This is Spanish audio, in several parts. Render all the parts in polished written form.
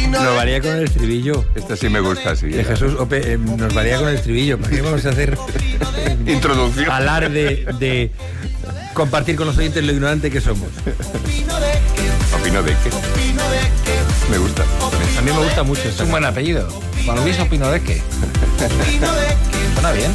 Nos valía con el estribillo. Esta sí me gusta, sí. De Jesús Ope, nos valía con el estribillo. ¿Para qué vamos a hacer introducción? Alarde de compartir con los oyentes lo ignorante que somos. ¿Opino de qué? Me gusta. A mí me gusta mucho. Es un buen apellido. Juan Luis Opino de qué. Suena bien.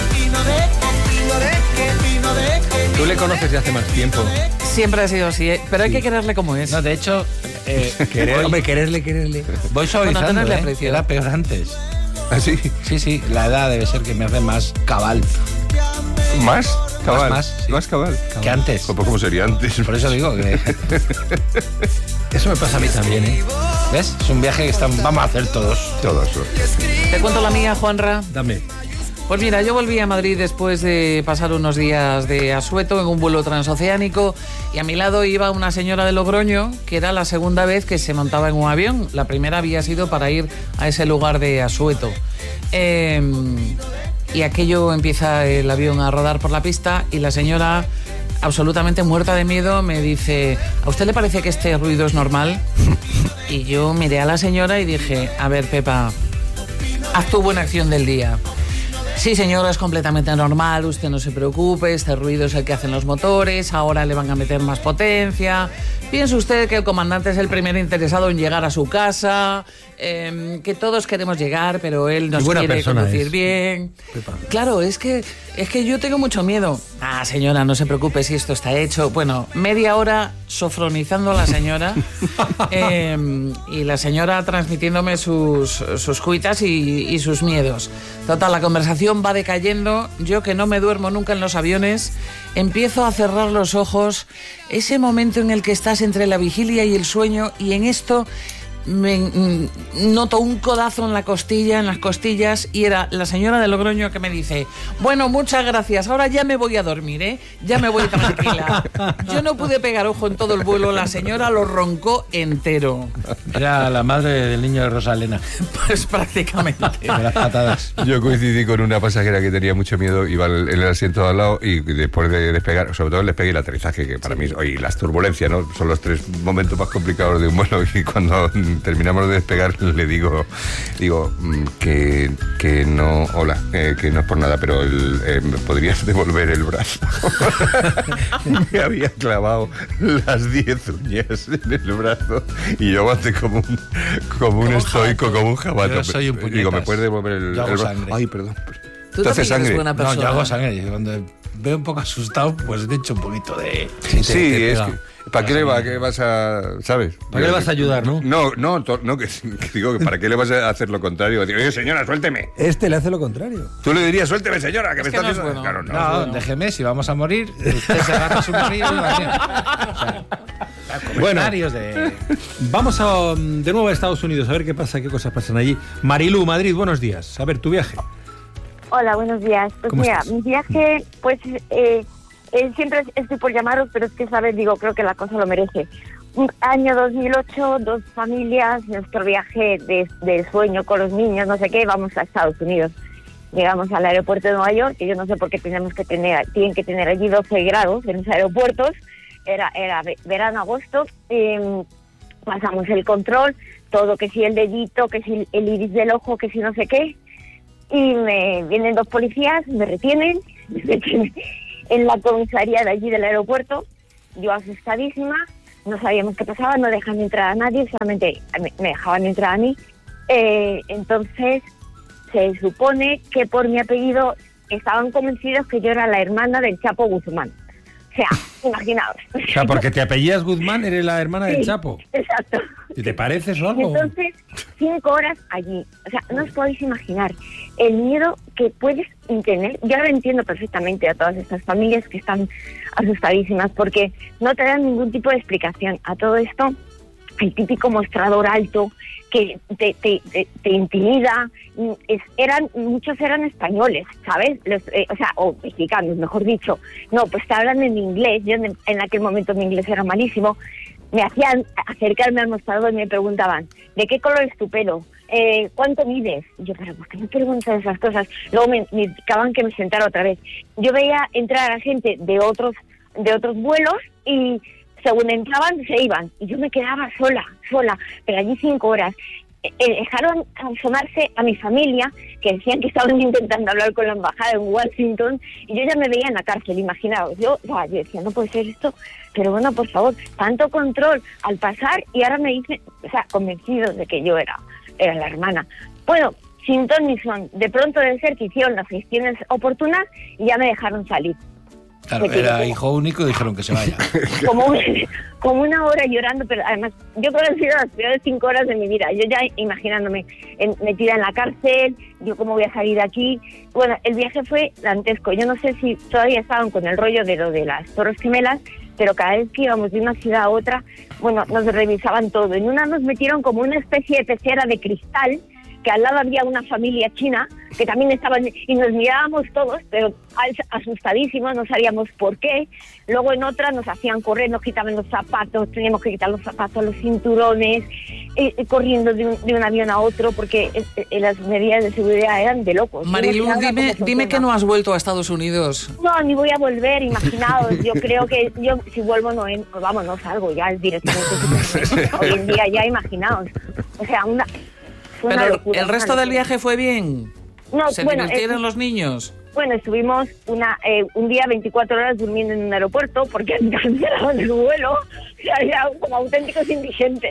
Tú le conoces de hace más tiempo. Siempre ha sido así, pero hay que quererle como es. No, de hecho, quererle. voy suavizando, Bueno, tenerle aprecio. Era peor antes. ¿Ah, sí? Sí, la edad debe ser que me hace más cabal. ¿Más? Cabal. Sí. Más cabal. Que antes. ¿Cómo sería antes? Por eso digo que... Eso me pasa a mí también, ¿eh? ¿Ves? Es un viaje que vamos a hacer todos. Todos. Te cuento la mía, Juanra. Dame. Pues mira, yo volví a Madrid después de pasar unos días de asueto en un vuelo transoceánico y a mi lado iba una señora de Logroño, que era la segunda vez que se montaba en un avión. La primera había sido para ir a ese lugar de asueto. Y aquello empieza el avión a rodar por la pista y la señora, absolutamente muerta de miedo, me dice: ¿a usted le parece que este ruido es normal? Y yo miré a la señora y dije: a ver, Pepa, haz tu buena acción del día. Sí, señora, es completamente normal, usted no se preocupe, este ruido es el que hacen los motores, ahora le van a meter más potencia. Piense usted que el comandante es el primer interesado en llegar a su casa, que todos queremos llegar, pero él nos quiere conducir bien. Pepa. Claro, es que yo tengo mucho miedo. Ah, señora, no se preocupe si esto está hecho. Bueno, media hora sofronizando a la señora y la señora transmitiéndome sus cuitas y sus miedos. Total, la conversación va decayendo. Yo, que no me duermo nunca en los aviones, empiezo a cerrar los ojos. Ese momento en el que estás entre la vigilia y el sueño, y en esto me noto un codazo en las costillas, y era la señora de Logroño que me dice: bueno, muchas gracias, ahora ya me voy a dormir, ya me voy tranquila. Yo no pude pegar ojo en todo el vuelo, la señora lo roncó entero. Era la madre del niño de Rosalena. Pues prácticamente. De las patadas. Yo coincidí con una pasajera que tenía mucho miedo, iba en el asiento de al lado y después de despegar, sobre todo el despegue y el aterrizaje, que para mí, y las turbulencias, ¿no? Son los tres momentos más complicados de un vuelo, y cuando terminamos de despegar le digo que no, hola, que no es por nada, pero ¿me podrías devolver el brazo? Me había clavado las 10 uñas en el brazo y yo aguanté como un estoico, como un jabato. Yo soy un puñetas. Digo, ¿me puedes devolver el brazo? Sangre. Ay, perdón. Tú ¿Tú haces también eres sangre? buena persona. No, yo hago sangre. Y cuando veo un poco asustado, pues de hecho un poquito de... Sí, es que... ¿Para qué le vas a...? ¿Sabes? ¿Para qué le vas a ayudar, no? No, que digo que ¿para qué le vas a hacer lo contrario? Digo, oye, señora, suélteme. Este le hace lo contrario. Tú le dirías, suélteme, señora, que me está no es haciendo... bueno. Claro, No, déjeme, si vamos a morir, usted se agarra su marido y va bien. O sea, comentarios de... Vamos de nuevo a Estados Unidos a ver qué pasa, qué cosas pasan allí. Marilú, Madrid, buenos días. A ver, tu viaje. Hola, buenos días. Pues ¿Cómo mira, estás? mi viaje, pues siempre estoy por llamaros, pero es que, ¿sabes? Digo, creo que la cosa lo merece. Año 2008, 2 familias, nuestro viaje de sueño con los niños, no sé qué, vamos a Estados Unidos. Llegamos al aeropuerto de Nueva York, que yo no sé por qué tienen que tener allí 12 grados en los aeropuertos. Era verano, agosto. Pasamos el control, todo, que si el dedito, que si el iris del ojo, que si no sé qué. Y me vienen 2 policías, me retienen en la comisaría de allí del aeropuerto. Yo asustadísima, no sabíamos qué pasaba, no dejan entrar a nadie, solamente me dejaban entrar a mí. Entonces se supone que por mi apellido estaban convencidos que yo era la hermana del Chapo Guzmán. O sea, imaginaos. O sea, porque te apellías Guzmán, eres la hermana del Sí, Chapo. Exacto. ¿Y te pareces o algo? Entonces, 5 horas allí. O sea, no os podéis imaginar el miedo que puedes tener. Yo ahora entiendo perfectamente a todas estas familias que están asustadísimas porque no te dan ningún tipo de explicación. A todo esto, el típico mostrador alto que te intimida. Muchos eran españoles, ¿sabes? O mexicanos, mejor dicho. No, pues te hablan en inglés. Yo en aquel momento mi inglés era malísimo. Me hacían acercarme al mostrador y me preguntaban: ¿de qué color es tu pelo? ¿Cuánto mides? Y yo, pero ¿por qué me preguntan esas cosas? Luego me indicaban que me sentara otra vez. Yo veía entrar a gente de otros vuelos y según entraban se iban y yo me quedaba sola, pero allí 5 horas. Dejaron asomarse a mi familia, que decían que estaban intentando hablar con la embajada en Washington, y yo ya me veía en la cárcel, imaginaos. Yo decía, no puede ser esto, pero bueno, por favor, tanto control al pasar, y ahora me dicen, convencidos de que yo era la hermana. Bueno, sin ton ni son, de pronto debe ser que hicieron las gestiones oportunas y ya me dejaron salir. Claro, era hijo único y dijeron que se vaya. Como una hora llorando, pero además yo creo que han sido las peores 5 horas de mi vida. Yo ya imaginándome metida en la cárcel, yo cómo voy a salir de aquí. Bueno, el viaje fue dantesco. Yo no sé si todavía estaban con el rollo de lo de las Torres Gemelas, pero cada vez que íbamos de una ciudad a otra, bueno, nos revisaban todo. En una nos metieron como una especie de pecera de cristal, que al lado había una familia china que también estaban, y nos mirábamos todos, pero asustadísimos, no sabíamos por qué. Luego en otra nos hacían correr, nos quitaban los zapatos, teníamos que quitar los zapatos, los cinturones, corriendo de un avión a otro, porque las medidas de seguridad eran de locos. Marilu, dime que no has vuelto a Estados Unidos. No, ni voy a volver, imaginaos. Yo creo que yo si vuelvo no salgo ya directamente. Hoy en día ya imaginaos. O sea, pero locura, el resto del viaje fue bien. No, ¿Se divirtieron los niños? Bueno, estuvimos un día 24 horas durmiendo en un aeropuerto porque han cancelado el vuelo. O sea, ya como auténticos indigentes.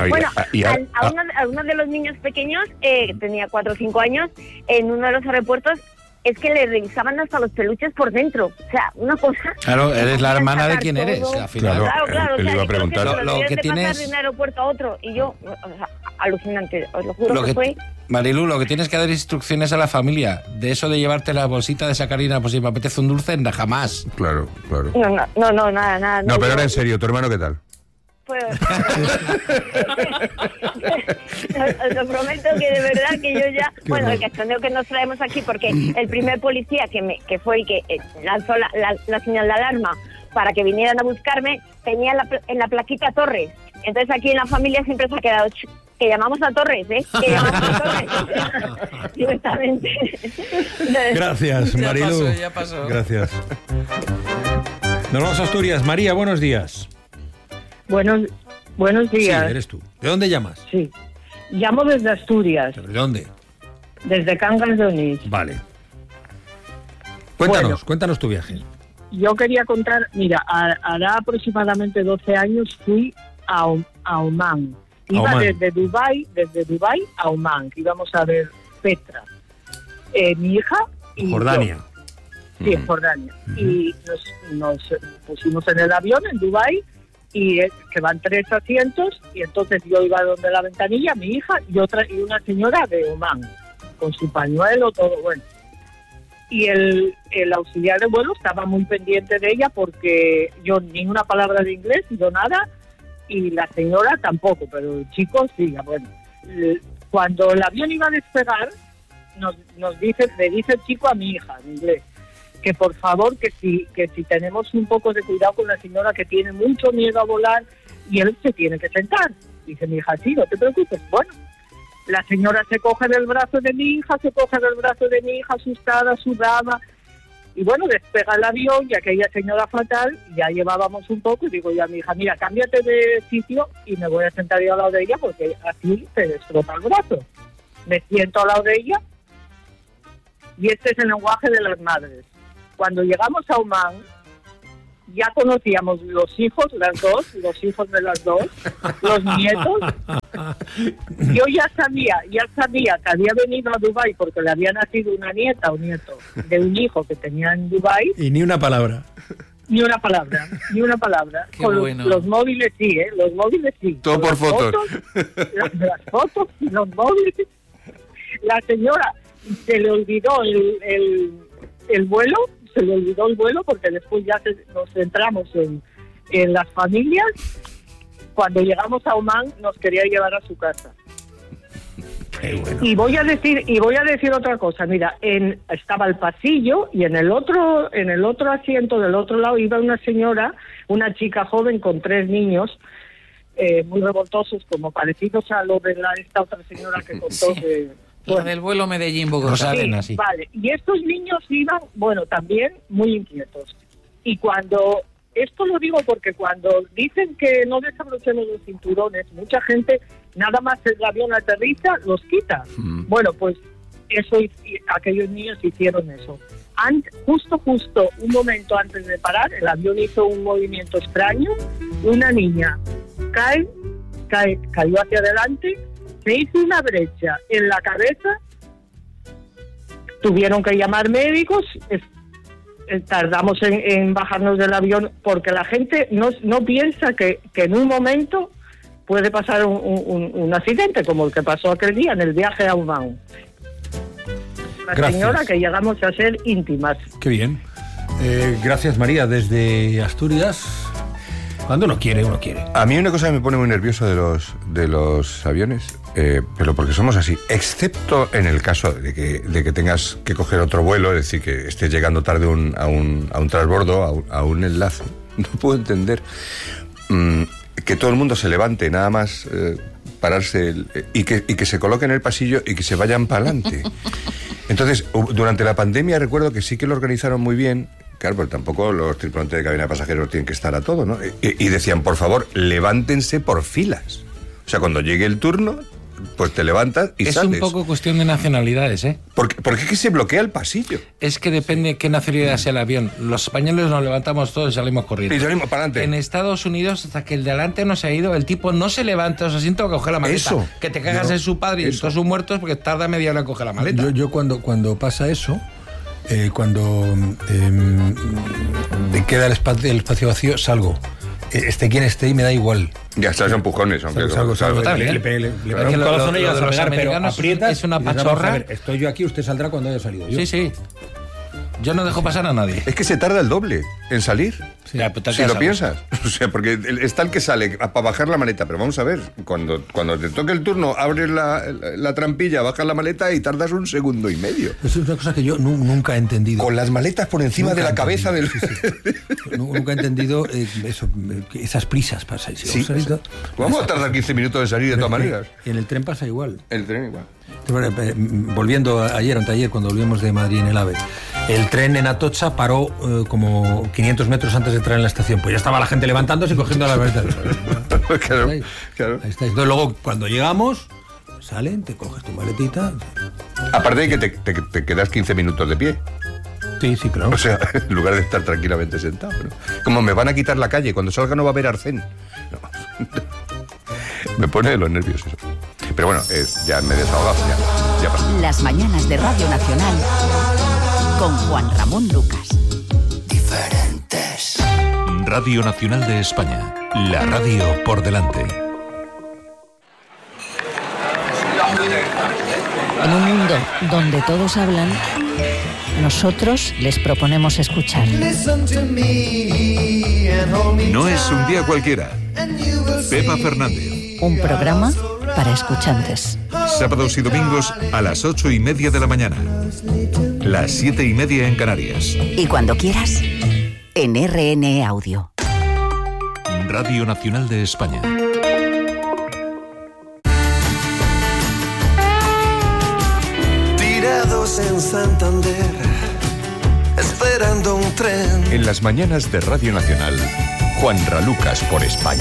A uno de los niños pequeños, tenía 4 o 5 años, en uno de los aeropuertos, es que le revisaban hasta los peluches por dentro. O sea, una cosa... Claro, eres la hermana de quién eres, al final. Claro. Él iba a preguntar. Lo que tienes... pasar de un aeropuerto a otro. Y yo, alucinante, os lo juro que fue... Marilu, lo que tienes que dar instrucciones a la familia. De eso de llevarte la bolsita de sacarina, pues si me apetece un dulce, jamás. Claro. No, nada. No, pero ahora en serio, ¿tu hermano qué tal? Pues, os lo prometo que de verdad que yo ya... Bueno, el cachondeo que nos traemos aquí, porque el primer policía que fue el que lanzó la señal de alarma para que vinieran a buscarme, tenía en la plaquita Torres. Entonces aquí en la familia siempre se ha quedado... Que llamamos a Torres, ¿eh? Que llamamos a Torres. Directamente. Gracias, Marilu. Ya pasó. Gracias. Nos vamos a Asturias. María, buenos días. Buenos días. Sí, eres tú. ¿De dónde llamas? Sí. Llamo desde Asturias, ¿De dónde? desde Cangas de Onís. Vale. Cuéntanos tu viaje. Yo quería contar, mira, hará aproximadamente 12 años fui a Omán. Iba desde Dubái a Omán, que íbamos a ver Petra, mi hija y Jordania. yo. Sí, en Jordania. Y nos pusimos en el avión en Dubái, y que van 3 asientos, y entonces yo iba donde la ventanilla, mi hija y una señora de Omán, con su pañuelo, todo bueno. Y el auxiliar de vuelo estaba muy pendiente de ella, porque yo ni una palabra de inglés, yo nada, y la señora tampoco, pero el chico sí, bueno. Cuando el avión iba a despegar, le dice el chico a mi hija en inglés, que por favor, que si tenemos un poco de cuidado con la señora, que tiene mucho miedo a volar, y él se tiene que sentar. Dice mi hija, sí, no te preocupes. Bueno, la señora se coge del brazo de mi hija, asustada, sudaba, y bueno, despega el avión, y aquella señora fatal, ya llevábamos un poco, y digo yo a mi hija, mira, cámbiate de sitio, y me voy a sentar yo al lado de ella, porque así te destroza el brazo. Me siento al lado de ella, y este es el lenguaje de las madres. Cuando llegamos a Omán, ya conocíamos los hijos de las dos, los nietos. Yo ya sabía que había venido a Dubái porque le había nacido una nieta o nieto de un hijo que tenía en Dubái. Y ni una palabra. Ni una palabra. Qué Con bueno. los móviles sí, los móviles sí. Todo por fotos. Las fotos, los móviles. La señora se le olvidó el vuelo. Se le olvidó el vuelo porque después ya nos centramos en las familias. Cuando llegamos a Omán nos quería llevar a su casa. Bueno. Y voy a decir otra cosa. Mira, estaba el pasillo, y en el otro asiento del otro lado iba una señora, una chica joven con 3 niños, muy revoltosos, como parecidos a lo de esta otra señora que contó. Sí. La del vuelo Medellín-Bogotá. Rosalena, sí. Vale, y estos niños iban, bueno, también muy inquietos. Y cuando esto lo digo porque cuando dicen que no desabrochemos los cinturones, mucha gente, nada más el avión aterriza, los quita. Bueno, pues aquellos niños hicieron eso. Justo un momento antes de parar, el avión hizo un movimiento extraño, una niña cayó hacia adelante, se hizo una brecha en la cabeza, tuvieron que llamar médicos, tardamos en bajarnos del avión porque la gente no piensa que en un momento puede pasar un accidente como el que pasó aquel día en el viaje a Oman. La señora que llegamos a ser íntimas. Qué bien. Gracias, María, desde Asturias. Cuando uno quiere, uno quiere. A mí una cosa que me pone muy nervioso de los aviones, pero porque somos así, excepto en el caso de que tengas que coger otro vuelo, es decir, que estés llegando tarde a un transbordo, a un enlace. No puedo entender que todo el mundo se levante, nada más pararse y que se coloque en el pasillo y que se vayan para adelante. Entonces, durante la pandemia recuerdo que sí que lo organizaron muy bien. Claro, pero tampoco los tripulantes de cabina de pasajeros tienen que estar a todo, ¿no? Y decían, por favor, levántense por filas. O sea, cuando llegue el turno, pues te levantas y sales. Es un poco cuestión de nacionalidades, ¿eh? ¿Por qué es que se bloquea el pasillo? Es que depende qué nacionalidad sea el avión. Los españoles nos levantamos todos y salimos corriendo. Y salimos para adelante. En Estados Unidos, hasta que el de adelante no se ha ido, el tipo no se levanta, o sea, siento que coge la maleta. Eso. Que te cagas en su padre y todos sus muertos porque tarda media hora en coger la maleta. Yo cuando pasa eso, cuando me queda el espacio vacío, salgo. Esté quien esté y me da igual. Ya estás empujones, aunque salgo, también. le pego un corazón y ya se pegar, pero aprietas. Es una y dices, pachorra. vamos a ver, estoy yo aquí, usted saldrá cuando haya salido yo. Sí. Yo no dejo pasar a nadie. Es que se tarda el doble en salir. Sí. Ya, pues si lo piensas. O sea, porque está el que sale para bajar la maleta, pero vamos a ver, cuando te toque el turno, abres la trampilla, bajas la maleta y tardas 1 segundo y medio. Eso es una cosa que yo nunca he entendido. Con las maletas por encima de la cabeza del... Sí. Nunca he entendido esas prisas para salir. Sí, vamos a tardar 15 minutos en salir de todas maneras. Y en el tren pasa igual. El tren igual. Volviendo anteayer, cuando volvimos de Madrid en el AVE, el tren en Atocha paró como 500 metros antes de entrar en la estación. Pues ya estaba la gente levantándose y cogiendo las maletas. Claro. Ahí estáis. Entonces luego, cuando llegamos, salen, te coges tu maletita. Aparte de que te quedas 15 minutos de pie. Sí, claro. O sea, en lugar de estar tranquilamente sentado, ¿no? Como me van a quitar la calle, cuando salga no va a haber arcén. No. Me pone de los nervios eso. Pero bueno, ya me he desahogado. Ya pasó. Las mañanas de Radio Nacional con Juan Ramón Lucas. Diferentes. Radio Nacional de España. La radio por delante. En un mundo donde todos hablan, nosotros les proponemos escuchar. No es un día cualquiera. Pepa Fernández. Un programa para escuchantes. Sábados y domingos a las 8:30 de la mañana. Las 7:30 en Canarias. Y cuando quieras, en RN Audio. Radio Nacional de España. Tirados en Santander, esperando un tren. En las mañanas de Radio Nacional, Juan Ralucas por España.